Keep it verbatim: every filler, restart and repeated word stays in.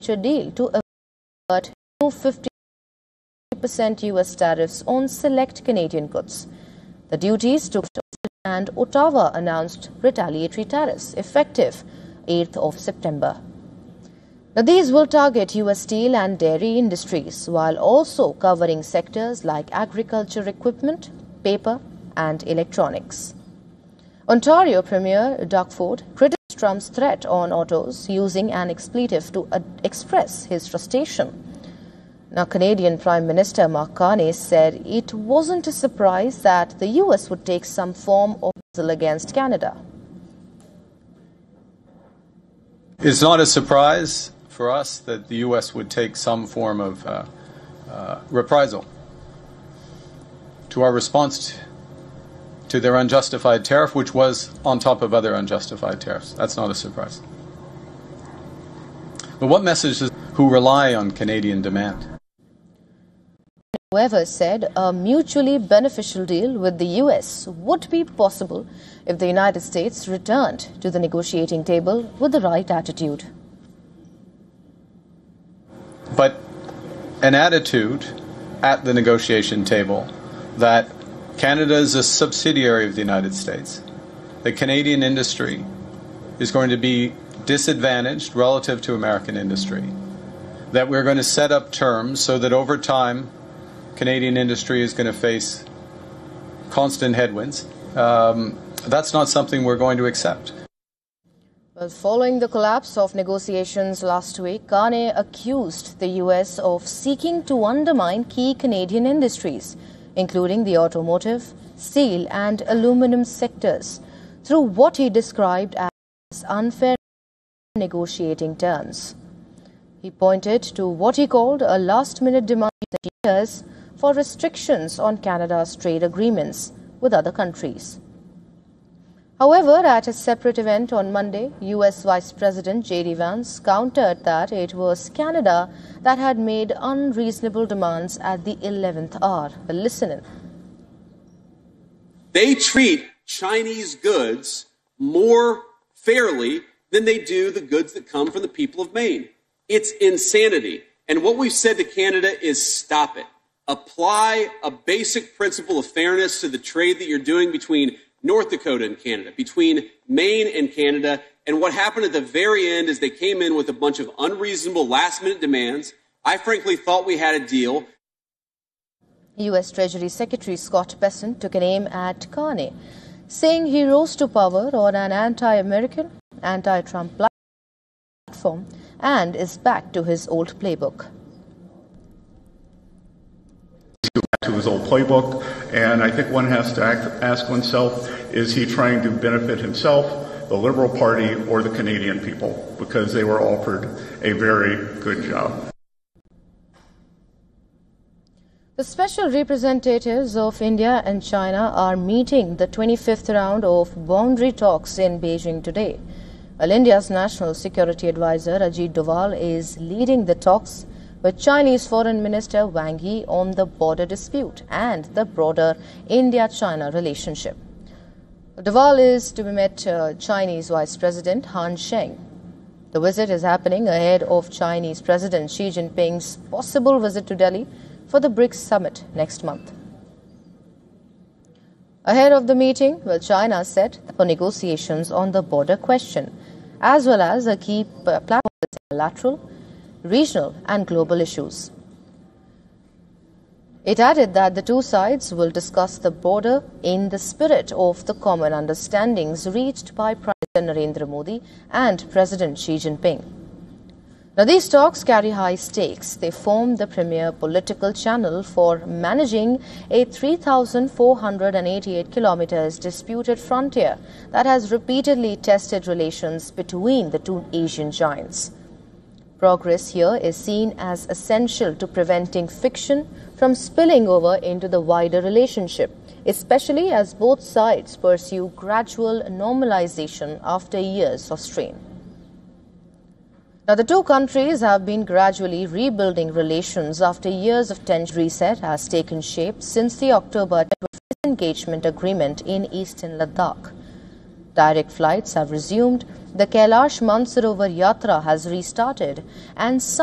deal to avert new fifty percent U S tariffs on select Canadian goods. The duties took and Ottawa announced retaliatory tariffs effective eighth of September. Now, these will target U S steel and dairy industries while also covering sectors like agriculture equipment, paper and electronics. Ontario Premier Doug Ford criticized Trump's threat on autos using an expletive to uh, express his frustration. Now, Canadian Prime Minister Mark Carney said it wasn't a surprise that the U S would take some form of reprisal against Canada. It's not a surprise for us that the U S would take some form of uh, uh, reprisal to our response to their unjustified tariff, which was on top of other unjustified tariffs. That's not a surprise. But what message does who rely on Canadian demand? However, said a mutually beneficial deal with the U S would be possible if the United States returned to the negotiating table with the right attitude. But an attitude at the negotiation table that Canada is a subsidiary of the United States, the Canadian industry is going to be disadvantaged relative to American industry, that we're going to set up terms so that over time Canadian industry is going to face constant headwinds. Um, that's not something we're going to accept. Well, following the collapse of negotiations last week, Carney accused the U S of seeking to undermine key Canadian industries, including the automotive, steel and aluminum sectors, through what he described as unfair negotiating terms. He pointed to what he called a last-minute demand years for restrictions on Canada's trade agreements with other countries. However, at a separate event on Monday, U S Vice President J D Vance countered that it was Canada that had made unreasonable demands at the eleventh hour. Listen in. They treat Chinese goods more fairly than they do the goods that come from the people of Maine. It's insanity. And what we've said to Canada is stop it. Apply a basic principle of fairness to the trade that you're doing between North Dakota and Canada, between Maine and Canada. And what happened at the very end is they came in with a bunch of unreasonable last-minute demands. I frankly thought we had a deal. U S Treasury Secretary Scott Bessent took an aim at Carney, saying he rose to power on an anti-American, anti-Trump platform and is back to his old playbook. To his old playbook, and I think one has to act, ask oneself, is he trying to benefit himself, the Liberal Party, or the Canadian people? Because they were offered a very good job. The special representatives of India and China are meeting the twenty-fifth round of boundary talks in Beijing today. While India's National Security Advisor Ajit Doval is leading the talks with Chinese Foreign Minister Wang Yi on the border dispute and the broader India-China relationship. Doval is to meet uh, Chinese Vice President Han Sheng. The visit is happening ahead of Chinese President Xi Jinping's possible visit to Delhi for the BRICS summit next month. Ahead of the meeting, well, China set for negotiations on the border question, as well as a key platform bilateral, regional and global issues. It added that the two sides will discuss the border in the spirit of the common understandings reached by Prime Minister Narendra Modi and President Xi Jinping. Now, these talks carry high stakes. They form the premier political channel for managing a three thousand four hundred eighty-eight kilometers disputed frontier that has repeatedly tested relations between the two Asian giants. Progress here is seen as essential to preventing friction from spilling over into the wider relationship, especially as both sides pursue gradual normalization after years of strain. Now, the two countries have been gradually rebuilding relations after years of tension. Reset has taken shape since the October engagement agreement in eastern Ladakh. Direct flights have resumed The Kailash Mansarovar Yatra has restarted and some